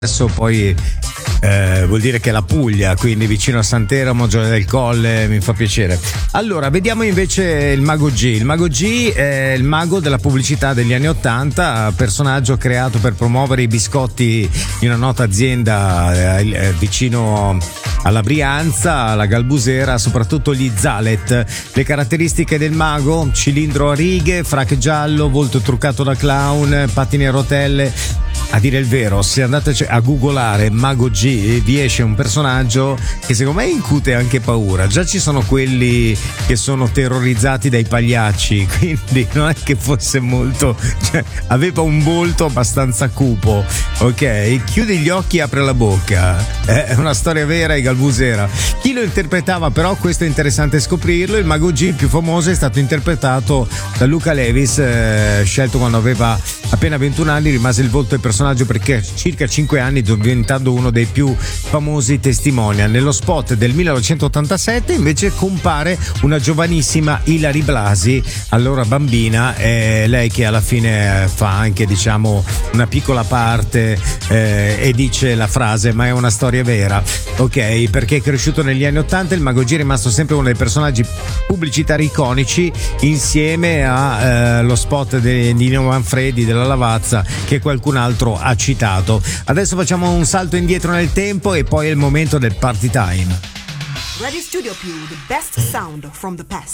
Adesso poi vuol dire che è la Puglia, quindi vicino a Santeramo, Gioia del Colle, mi fa piacere. Allora, vediamo invece il Mago G. Il Mago G è il mago della pubblicità degli anni '80, personaggio creato per promuovere i biscotti di una nota azienda vicino alla Brianza, alla Galbusera, soprattutto gli Zalet. Le caratteristiche del mago: cilindro a righe, frac giallo, volto truccato da clown, pattini a rotelle. A dire il vero, se andate a googolare Mago G vi esce un personaggio che secondo me incute anche paura. Già ci sono quelli che sono terrorizzati dai pagliacci, quindi non è che fosse molto, cioè, aveva un volto abbastanza cupo, ok? Chiudi gli occhi, apre la bocca, è una storia vera e galbusera. Chi lo interpretava però, questo è interessante scoprirlo, il Mago G più famoso è stato interpretato da Luca Levis, scelto quando aveva appena 21 anni, rimase il volto del personaggio perché circa 5 anni, diventando uno dei più famosi testimonial. Nello spot del 1987 invece compare una giovanissima Ilary Blasi, allora bambina, lei che alla fine fa anche, diciamo, una piccola parte e dice la frase: ma è una storia vera, ok? Perché è cresciuto negli anni '80, il Mago G è rimasto sempre uno dei personaggi pubblicitari iconici, insieme a lo spot di Nino Manfredi della Lavazza, che qualcun altro ha citato. Adesso facciamo un salto indietro nel tempo e poi è il momento del party time. Radio Studio Più, the best sound from the past.